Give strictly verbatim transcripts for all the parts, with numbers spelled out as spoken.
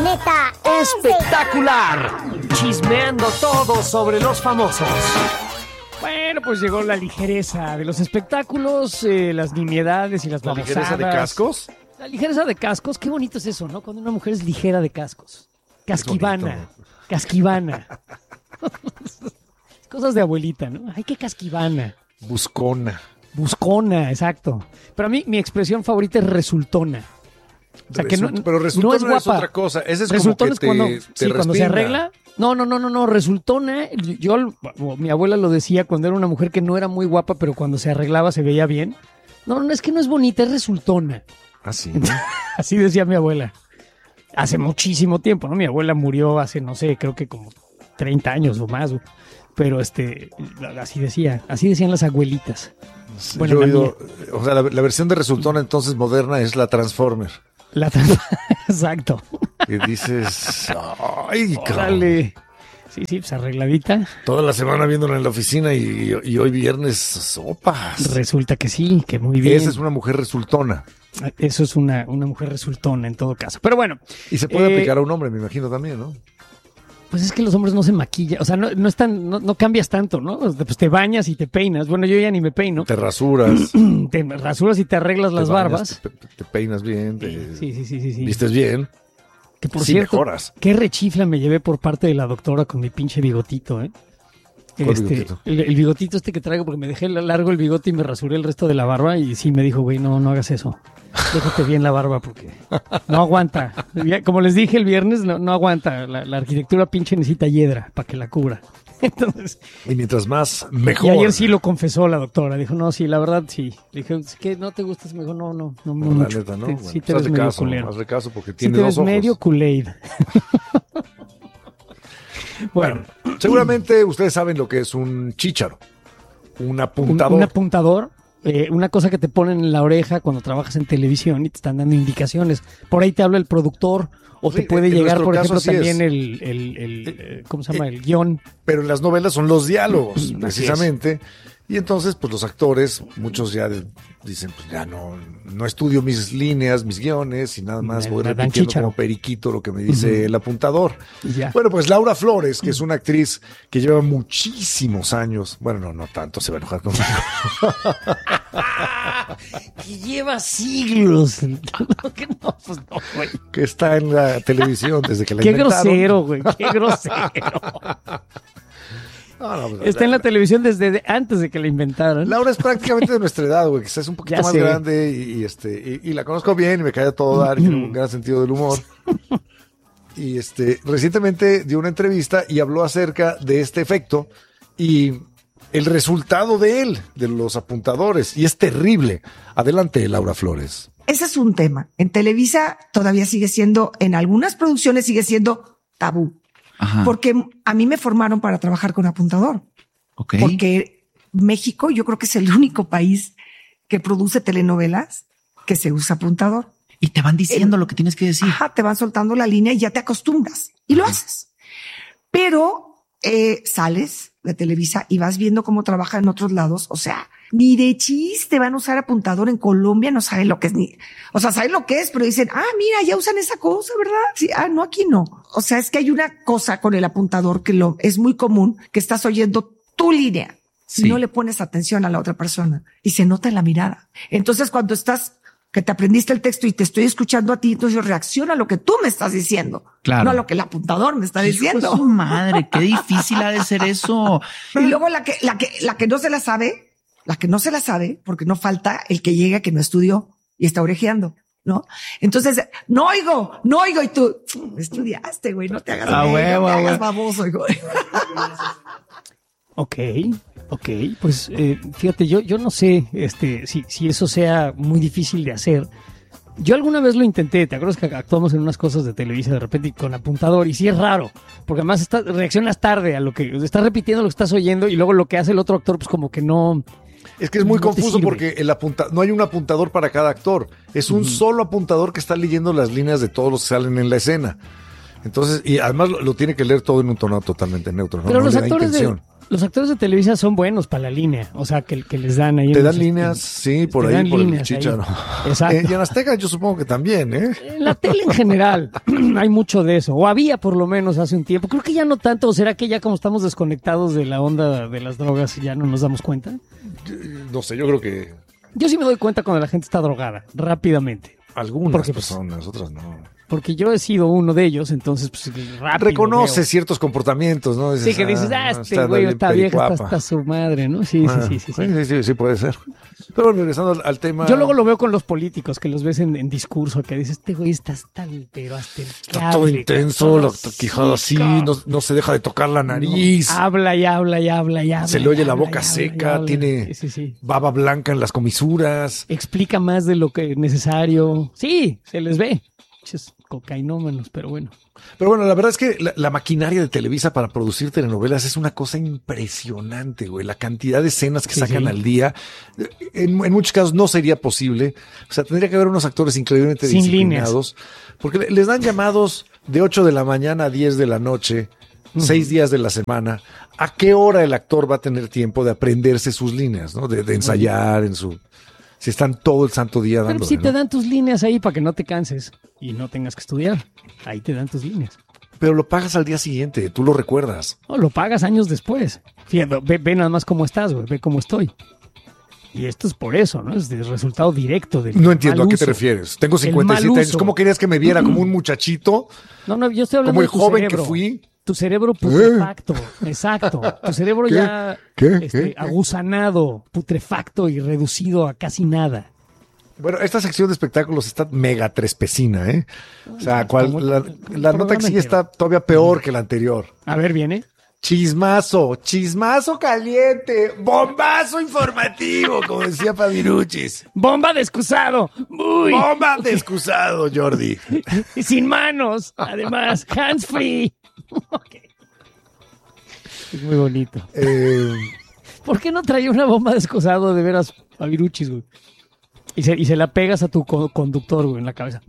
Neta espectacular, chismeando todo sobre los famosos. Bueno, pues llegó la ligereza de los espectáculos, eh, las nimiedades y las ¿La babosadas. ligereza de cascos? La ligereza de cascos, qué bonito es eso, ¿no? Cuando una mujer es ligera de cascos. Casquivana, casquivana. Cosas de abuelita, ¿no? Ay, qué casquivana. Buscona. Buscona, exacto. Pero a mí mi expresión favorita es resultona. O sea, que no, pero resultona no es guapa. Es otra cosa. Ese es resultona como que es cuando, te, te sí, cuando se arregla. No, no, no, no, no. Resultona. Yo, mi abuela lo decía cuando era una mujer que no era muy guapa, pero cuando se arreglaba se veía bien. No, no es que no es bonita, es resultona. Así. Así decía mi abuela. Hace muchísimo tiempo, ¿no? Mi abuela murió hace, no sé, creo que como treinta años o más. Pero este, así decía, así decían las abuelitas. Bueno, yo he oído, o sea, la, la versión de resultona entonces moderna es la Transformer. La Exacto. Y dices, ay, órale. Sí, sí, pues arregladita. Toda la semana viéndola en la oficina y, y hoy viernes, sopas. Resulta que sí, que muy bien. Esa es una mujer resultona. Eso es una, una mujer resultona en todo caso. Pero bueno. Y se puede eh, aplicar a un hombre, me imagino también, ¿no? Pues es que los hombres no se maquillan, o sea, no, no están, no, no cambias tanto, ¿no? Pues te bañas y te peinas. Bueno, yo ya ni me peino. Te rasuras. Te rasuras y te arreglas te las bañas, barbas. Te, te peinas bien. Te, sí, sí, sí, sí, sí. Vistes bien. Que por sí, cierto, mejoras. Qué rechifla me llevé por parte de la doctora con mi pinche bigotito, ¿eh? ¿Cuál Este, bigotito? El, el bigotito este que traigo, porque me dejé largo el bigote y me rasuré el resto de la barba y sí me dijo, güey, no, no hagas eso. Déjate bien la barba porque no aguanta. Como les dije el viernes, no, no aguanta. La, la arquitectura pinche necesita hiedra para que la cubra. Entonces, y mientras más, mejor. Y ayer sí lo confesó la doctora. Dijo, no, sí, la verdad sí. Le dije, ¿qué? ¿No te gustas? Me dijo, no, no, no, no, no mucho. La neta, ¿no? Te, bueno, sí te pues ves medio caso, culero. Hazle caso porque Sí tiene te dos ves ojos. medio Kool-Aid. Bueno, seguramente ustedes saben lo que es un chícharo. Un apuntador. Un, un apuntador. Eh, una cosa que te ponen en la oreja cuando trabajas en televisión y te están dando indicaciones. Por ahí te habla el productor o sí, te puede llegar, por ejemplo, también es. el, el, el, el, ¿cómo se llama? El guión. Pero en las novelas son los diálogos, precisamente. Y entonces, pues los actores, muchos ya de, dicen, pues ya no, no estudio mis líneas, mis guiones y nada más Me, voy me repitiendo como periquito lo que me dice uh-huh. el apuntador. Ya. Bueno, pues Laura Flores, que es una actriz que lleva muchísimos años, bueno, no, no tanto, se va a enojar conmigo. Que lleva siglos. que no, pues no, güey. Que está en la televisión desde que la qué inventaron. Qué grosero, güey, qué grosero. No, no, pues, está la, en la televisión desde de, antes de que la inventaran. Laura es prácticamente de nuestra edad, güey, quizás es un poquito ya más sé. grande y, y este y, y la conozco bien y me cae a todo dar y tiene un gran sentido del humor. Y este recientemente dio una entrevista y habló acerca de este efecto y el resultado de él, de los apuntadores, y es terrible. Adelante, Laura Flores. Ese es un tema. En Televisa todavía sigue siendo, en algunas producciones sigue siendo tabú. Ajá. Porque a mí me formaron para trabajar con apuntador. Okay. Porque México yo creo que es el único país que produce telenovelas que se usa apuntador. Y te van diciendo eh, lo que tienes que decir. Ajá, te van soltando la línea y ya te acostumbras. Y lo haces. Pero eh, sales de Televisa y vas viendo cómo trabaja en otros lados. O sea, ni de chiste van a usar apuntador en Colombia, no saben lo que es ni, o sea, saben lo que es, pero dicen, ah, mira, ya usan esa cosa, ¿verdad? Sí, ah, no, aquí no. O sea, es que hay una cosa con el apuntador que lo, es muy común, que estás oyendo tu línea sí. y no le pones atención a la otra persona y se nota en la mirada. Entonces, cuando estás, que te aprendiste el texto y te estoy escuchando a ti, entonces yo reacciono a lo que tú me estás diciendo. Claro. No a lo que el apuntador me está diciendo. Hijo de su madre, qué difícil ha de ser eso. Y luego la que, la que, la que no se la sabe, la que no se la sabe, porque no falta el que llega que no estudió y está orejeando, ¿no? Entonces, no oigo, no oigo, y tú, estudiaste, güey, no te hagas, ah, güey, huevo, no te hagas huevo. baboso, güey. Ok, ok, pues eh, fíjate, yo, yo no sé este, si, si eso sea muy difícil de hacer. Yo alguna vez lo intenté, ¿te acuerdas que actuamos en unas cosas de Televisa de repente con apuntador? Y sí es raro, porque además está, reaccionas tarde a lo que, estás repitiendo lo que estás oyendo y luego lo que hace el otro actor pues como que no... Es que es muy no confuso porque el apunta, no hay un apuntador para cada actor, es un uh-huh. solo apuntador que está leyendo las líneas de todos los que salen en la escena. Entonces, y además lo, lo tiene que leer todo en un tono totalmente neutro, ¿no? Pero no los le da actores de, Los actores de Televisa son buenos para la línea, o sea, que, que les dan ahí. Te en dan los, líneas, en, sí, por te ahí, por el ahí. Chícharo. Exacto. Eh, y en Azteca yo supongo que también, ¿eh? En la tele en general hay mucho de eso, o había por lo menos hace un tiempo. Creo que ya no tanto, o será que ya como estamos desconectados de la onda de las drogas ya no nos damos cuenta. No sé, yo creo que Yo sí me doy cuenta cuando la gente está drogada, rápidamente. algunas Porque, pues, personas, otras no. Porque yo he sido uno de ellos, entonces pues rápido Reconoce veo. ciertos comportamientos, ¿no? Dices, Sí, que dices, ah, no, este güey bien está vieja, está pericuapa. hasta su madre, ¿no? Sí, Ah, sí, sí, sí, sí. sí, sí, sí, sí, puede ser. Pero bueno, regresando al, al tema. Yo luego lo veo con los políticos, que los ves en, en discurso, que dices, este güey está hasta el, pero hasta el Está cable, todo intenso, cabrón, la quijada así, cabrón. no, no se deja de tocar la nariz. No, habla y habla y habla y habla. Se le oye y la habla, boca y habla, seca, y habla. tiene Sí, sí, sí. baba blanca en las comisuras. Explica más de lo que es necesario. Sí, se les ve. Muchos cocainómanos, pero bueno. Pero bueno, la verdad es que la, la maquinaria de Televisa para producir telenovelas es una cosa impresionante, güey. La cantidad de escenas que Sí, sacan sí. al día, en, en muchos casos no sería posible. O sea, tendría que haber unos actores increíblemente Sin disciplinados. Porque le- les dan llamados de ocho de la mañana a diez de la noche, seis días de la semana. ¿A qué hora el actor va a tener tiempo de aprenderse sus líneas, ¿no? De, de ensayar en su... Si están todo el santo día Pero dándole, si te ¿no? dan tus líneas ahí para que no te canses y no tengas que estudiar. Ahí te dan tus líneas. Pero lo pagas al día siguiente, tú lo recuerdas. O lo pagas años después. Fíjate, ve, ve nada más cómo estás, güey. Ve cómo estoy. Y esto es por eso, ¿no? Es el resultado directo del No entiendo mal a qué te uso. refieres. Tengo El cincuenta y siete mal años. uso. ¿Cómo querías que me viera como un muchachito? No, no, yo estoy hablando Como el de tu joven cerebro. que fui. Tu cerebro putrefacto, exacto. Tu cerebro ¿Qué? ya ¿Qué? este, ¿Qué? agusanado, putrefacto y reducido a casi nada. Bueno, esta sección de espectáculos está mega trespecina, ¿eh? O sea, cual- Como la, el- el la nota programa que sigue entero. está todavía peor que la anterior. A ver, viene. Chismazo, chismazo caliente, bombazo informativo, como decía Paviruchis. ¡Bomba de excusado! ¡Uy! Bomba de excusado, Jordi. Y sin manos, además, hands free. Ok. Es muy bonito. Eh, ¿Por qué no traía una bomba de excusado de veras a Viruchis, güey? Y se, y se la pegas a tu co- conductor, güey, en la cabeza.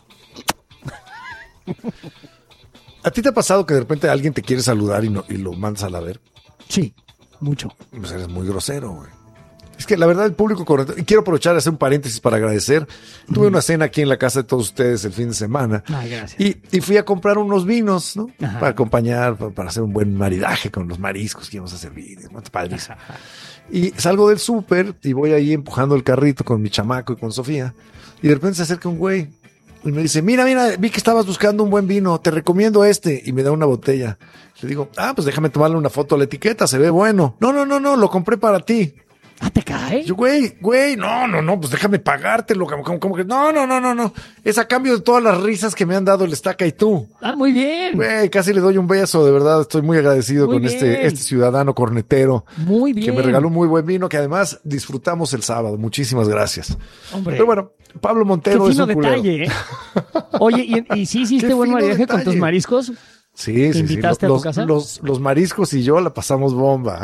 ¿A ti te ha pasado que de repente alguien te quiere saludar y, no, y lo mandas a la ver? Sí, mucho. Pues eres muy grosero, güey. Es que la verdad el público correcto, y quiero aprovechar y hacer un paréntesis para agradecer. Tuve una cena aquí en la casa de todos ustedes el fin de semana. Ay, gracias. Y, y fui a comprar unos vinos, ¿no? Ajá. Para acompañar, para, para hacer un buen maridaje con los mariscos que íbamos a servir. ¿No? Padrísimo. Y salgo del súper y voy ahí empujando el carrito con mi chamaco y con Sofía. Y de repente se acerca un güey y me dice, mira, mira, vi que estabas buscando un buen vino, te recomiendo este. Y me da una botella. Le digo, ah, pues déjame tomarle una foto a la etiqueta, se ve bueno. No, no, no, no, lo compré para ti. ¿Ah, te cae? Yo, güey, güey, no, no, no, pues déjame pagártelo. Como, como, como que, no, no, no, no, no. Es a cambio de todas las risas que me han dado el Estaca y tú. Ah, muy bien. Güey, casi le doy un beso, de verdad. Estoy muy agradecido Muy con bien. este, este ciudadano cornetero Muy bien. que me regaló un muy buen vino, que además disfrutamos el sábado. Muchísimas gracias. Hombre. Pero bueno, Pablo Qué Montero es fino un culero. detalle, ¿eh? Oye, ¿y, y sí hiciste Qué buen fino maridaje con detalle. tus mariscos? Sí, sí, sí. invitaste a tu los, casa? Los, los mariscos y yo la pasamos bomba.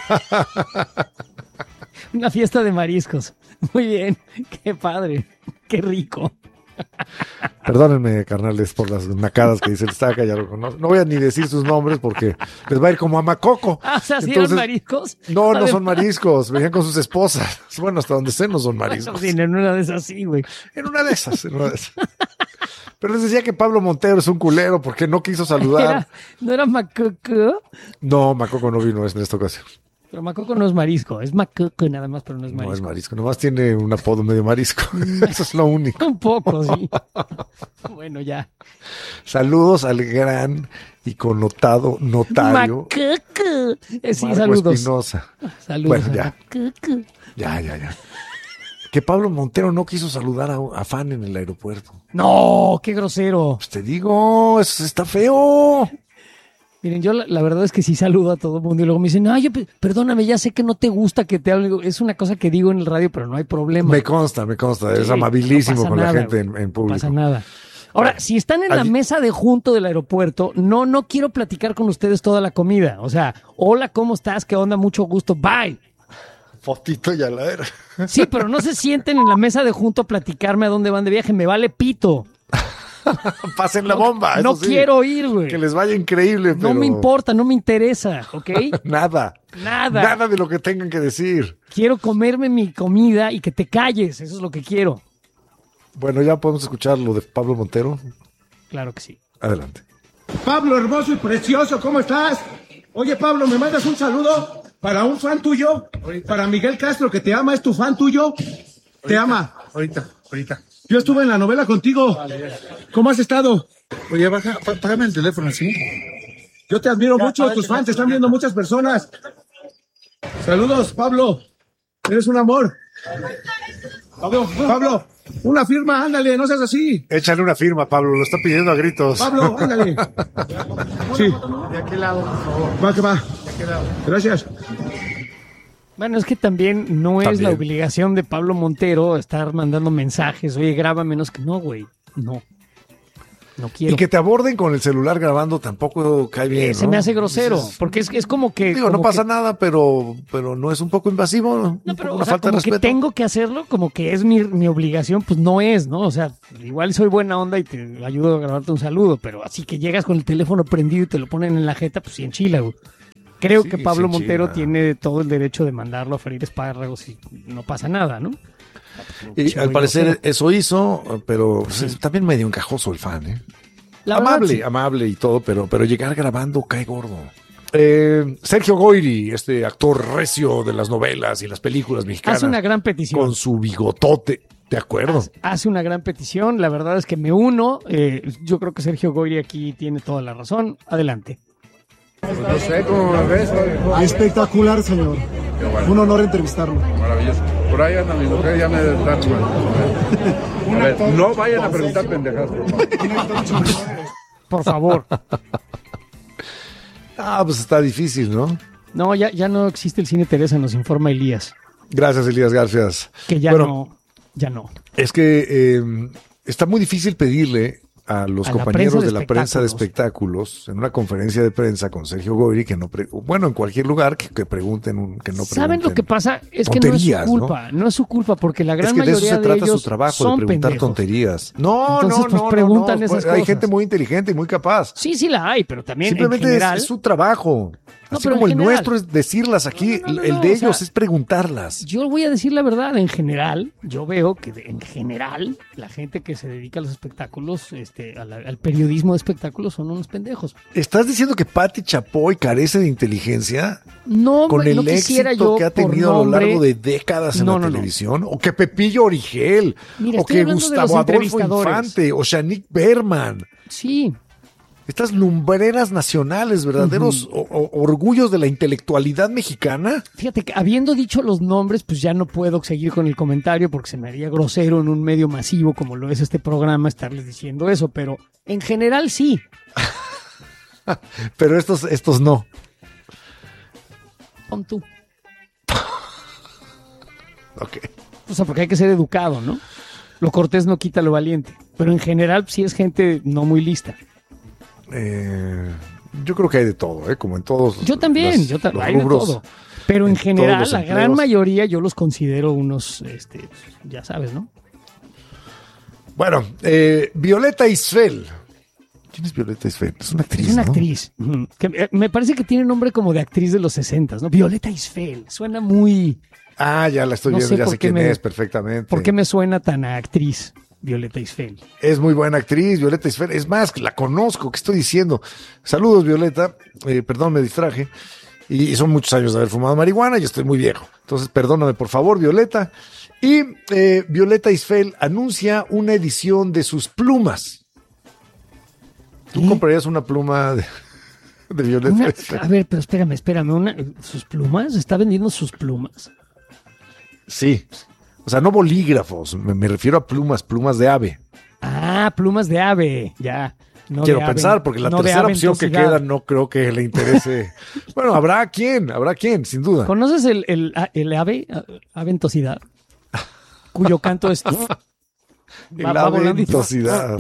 Una fiesta de mariscos. Muy bien. Qué padre. Qué rico. Perdónenme, carnales, por las nacadas que dice el Estaca, ya lo conozco. No voy a ni decir sus nombres porque les va a ir como a Macoco. Ah, o sea, ¿sí Entonces, eran mariscos? No, no Además- son mariscos, venían con sus esposas. Bueno, hasta donde sé no son mariscos. Sí, en una de esas sí, güey. En una de esas, en una de esas. Pero les decía que Pablo Montero es un culero porque no quiso saludar. Era- ¿No era macoco? No, Macoco no vino en esta ocasión. Pero macoco no es marisco. Es macoco nada más, pero no es No es marisco. marisco, nomás tiene un apodo medio marisco. Eso es lo único. Un poco, sí. Bueno, ya. Saludos al gran y connotado notario Macoco. Eh, sí, Marco saludos. Espinosa. Saludos. Bueno, a ya. Macoco. Ya, ya, ya. Que Pablo Montero no quiso saludar a, a fan en el aeropuerto. No, qué grosero. Pues te digo, eso está feo. Miren, yo la, la verdad es que sí saludo a todo el mundo y luego me dicen, ay, yo, pe- perdóname, ya sé que no te gusta que te hable. Digo, es una cosa que digo en el radio, pero no hay problema. Me consta, me consta. Es Sí, amabilísimo no pasa con la nada, gente güey. en, en No público. pasa nada. Ahora, Bueno, si están en la allí- mesa de junto del aeropuerto, no, no quiero platicar con ustedes toda la comida. O sea, hola, ¿cómo estás? ¿Qué onda? Mucho gusto. Bye. Fotito y a la era. Sí, pero no se sienten en la mesa de junto a platicarme a dónde van de viaje. Me vale pito. Pasen la bomba. No eso sí. quiero ir, güey. Que les vaya increíble, pero... No me importa, no me interesa, ¿ok? Nada. Nada. Nada de lo que tengan que decir. Quiero comerme mi comida y que te calles, eso es lo que quiero. Bueno, ya podemos escuchar lo de Pablo Montero. Claro que sí. Adelante. Pablo, hermoso y precioso, ¿cómo estás? Oye, Pablo, ¿me mandas un saludo para un fan tuyo? Para Miguel Castro, que te ama, es tu fan tuyo. Te ahorita, ama. Ahorita, ahorita. Yo estuve en la novela contigo. ¿Cómo has estado? Oye, baja, pá- págame el teléfono, ¿sí? Yo te admiro mucho, tus fans te están viendo muchas personas. Saludos, Pablo. Eres un amor. Pablo, Pablo, una firma, ándale, no seas así. Échale una firma, Pablo, lo está pidiendo a gritos. Pablo, ándale. Sí. De aquel lado, por favor. Va que va. De aquel lado. Gracias. Bueno, es que también no es También. la obligación de Pablo Montero estar mandando mensajes. Oye, graba menos que... No, güey, no. No quiero. Y que te aborden con el celular grabando tampoco cae bien, Se ¿no? me hace grosero, Dices, porque es, es como que... Digo, no como pasa que- nada, pero, pero no es un poco invasivo, No, un pero, poco o una sea, falta de como que respeto. tengo que hacerlo, como que es mi, mi obligación, pues no es, ¿no? O sea, igual soy buena onda y te ayudo a grabarte un saludo, pero así que llegas con el teléfono prendido y te lo ponen en la jeta, pues sí enchila, güey. Creo Sí, que Pablo sí Montero enchila. tiene todo el derecho de mandarlo a freír espárragos y no pasa nada, ¿no? Y Sí, al güey, parecer grosero. eso hizo, pero pues, es también medio encajoso el fan, ¿eh? La verdad, amable, sí. amable y todo, pero, pero llegar grabando cae gordo. Eh, Sergio Goyri, este actor recio de las novelas y las películas mexicanas, Hace una gran petición. con su bigotote, ¿de acuerdo? Hace, hace una gran petición, la verdad es que me uno. eh, yo creo que Sergio Goyri aquí tiene toda la razón. Adelante. No sé cómo me ves. Espectacular, señor. Un honor entrevistarlo. Maravilloso. Por ahí anda mi mujer, ya me dan. A ver, no vayan a preguntar pendejadas, por favor. Por favor. Ah, pues está difícil, ¿no? No, ya, ya no existe el cine Teresa, nos informa Elías. Gracias, Elías Garfias. Que ya Bueno, no, ya no. Es que eh, está muy difícil pedirle a los A la compañeros prensa de de la prensa de espectáculos en una conferencia de prensa con Sergio Goyri que no pre- bueno, en cualquier lugar que, que pregunten un, que no pregunten. ¿Saben lo que pasa? Es que no es su tonterías, culpa, ¿no? es su culpa, porque la gran Es que de eso mayoría se trata de ellos su trabajo, son de preguntar pendejos. tonterías. No, Entonces, no, pues, no, preguntan no, no. esas Hay cosas. gente muy inteligente y muy capaz. Sí, sí la hay, pero también Simplemente en es- general... es, su trabajo. No, Así pero como en el general. nuestro es decirlas aquí, No, no, no, el no, de o ellos sea, es preguntarlas. Yo voy a decir la verdad, en general, yo veo que de- en general la gente que se dedica a los espectáculos, este, a la- al periodismo de espectáculos son unos pendejos. ¿Estás diciendo que Pati Chapoy carece de inteligencia? No, Con no el quisiera éxito yo que ha por tenido a lo nombre- largo de décadas en No, la no, no. televisión, o que Pepillo Origel, Mira, o estoy que hablando de los Gustavo Adolfo entrevistadores. Infante, o Shanique Berman. Sí, Estas lumbreras nacionales, verdaderos o- o- orgullos de la intelectualidad mexicana. fíjate que habiendo dicho los nombres, pues ya no puedo seguir con el comentario porque se me haría grosero en un medio masivo como lo es este programa estarles diciendo eso, pero en general sí. Pero estos, estos no. Pon tú. Ok. O sea, porque hay que ser educado, ¿no? Lo cortés no quita lo valiente. Pero en general sí es gente no muy lista. Eh, yo creo que hay de todo, ¿eh? Como en todos. Yo también, los- yo ta- los hay de rubros. todo. Pero en en general, todos los la gran empleos. mayoría yo los considero unos, este, ya sabes, ¿no? Bueno, eh, Violeta Isfel. ¿Quién es Violeta Isfel? Es una actriz. Es una ¿no? actriz. Ujú. Que, eh, me parece que tiene nombre como de actriz de los sesentas, ¿no? Violeta Isfel. Suena muy... Ah, ya la estoy No viendo, sé ya por sé qué quién me- es perfectamente. ¿Por qué me suena tan a actriz, Violeta Isfel? Es muy buena actriz, Violeta Isfel. Es más, la conozco, ¿qué estoy diciendo? Saludos, Violeta. Eh, perdón, me distraje. Y, y son muchos años de haber fumado marihuana y estoy muy viejo. Entonces, perdóname, por favor, Violeta. Y eh, Violeta Isfel anuncia una edición de sus plumas. ¿Tú ¿Eh? comprarías una pluma de, de Violeta Una- Isfel? a ver, pero espérame, espérame. Una, ¿sus plumas? ¿Está vendiendo sus plumas? Sí. O sea, no bolígrafos, me, me refiero a plumas, plumas de ave. Ah, plumas de ave, ya. No Quiero de pensar, ave- porque la no de tercera opción que aventosidad. queda no creo que le interese. Bueno, habrá quien, habrá quien, sin duda. ¿Conoces el, el, el ave, aventosidad? Cuyo canto es... La va volando y- ventosidad.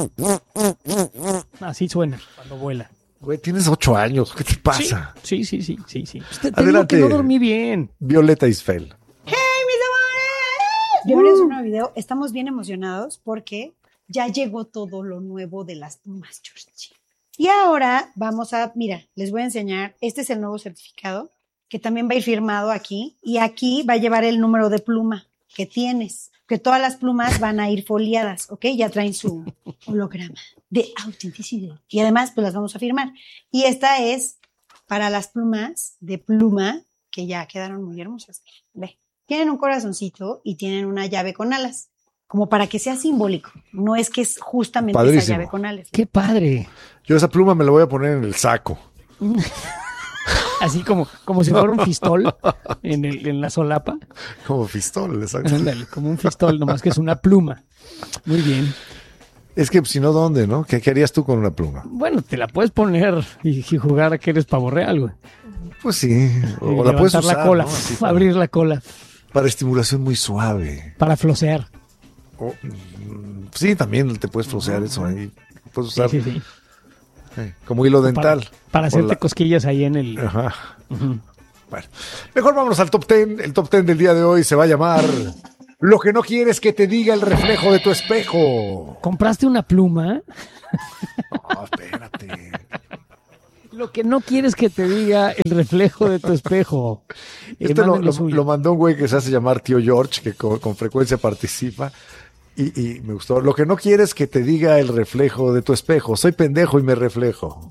Así suena cuando vuela. Güey, tienes ocho años, ¿qué te pasa? Sí, sí, sí, sí, sí. Pues te, te digo Adelante. que no dormí bien. Violeta Isfel. Bienvenidos a un nuevo video. Estamos bien emocionados porque ya llegó todo lo nuevo de las plumas, Georgie. Y ahora vamos a, mira, les voy a enseñar, este es el nuevo certificado, que también va a ir firmado aquí, y aquí va a llevar el número de pluma que tienes, que todas las plumas van a ir foliadas, ¿ok? Ya traen su holograma de autenticidad. Y además, pues las vamos a firmar. Y esta es para las plumas de pluma, que ya quedaron muy hermosas. Ve, tienen un corazoncito y tienen una llave con alas, como para que sea simbólico. No es que es justamente Padrísimo. Esa llave con alas. ¡Qué padre! Yo esa pluma me la voy a poner en el saco. Así como, como si fuera un fistol en, el, en la solapa. Como fistol, exacto. Ándale, como un fistol, nomás que es una pluma. Muy bien. Es que si no, ¿dónde, no? ¿Qué, qué harías tú con una pluma? Bueno, te la puedes poner y, y jugar a que eres pavo real, güey. Pues sí. O Y la puedes levantar usar, la cola, ¿no? Así f- para, abrir la cola, para estimulación muy suave. para flosear. O, mm, sí, también te puedes flosear eso ahí. Puedes Sí, usar sí, sí. eh, como hilo dental. Para, para O hacerte la- cosquillas ahí en el... Ajá. Ujú. Bueno, mejor vámonos al top ten. El top ten del día de hoy se va a llamar Lo que no quieres que te diga el reflejo de tu espejo. ¿Compraste una pluma? No, espérate. Lo que no quieres que te diga el reflejo de tu espejo. Eh, Este lo, manden lo- suyo. lo mandó un güey que se hace llamar Tío George, que con, con frecuencia participa. Y, y me gustó. Lo que no quieres que te diga el reflejo de tu espejo. Soy pendejo y me reflejo.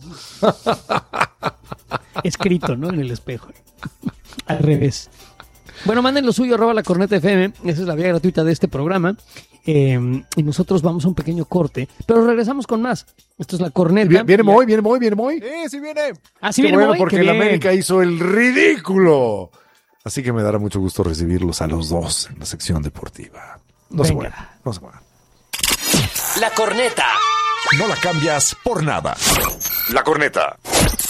Escrito, ¿no? En el espejo. Al revés. Bueno, manden lo suyo, arroba la corneta F M. Esa es la vía gratuita de este programa. Eh, y nosotros vamos a un pequeño corte, pero regresamos con más. Esto es la corneta. Viene, viene Y- Moy, viene Moy, viene Moy. Sí, sí viene. Ah, sí Qué viene bueno, Moy, porque qué el bien. América hizo el ridículo. Así que me dará mucho gusto recibirlos a los dos en la sección deportiva. No se Venga. muevan, no se muevan. La corneta. No la cambias por nada. La corneta.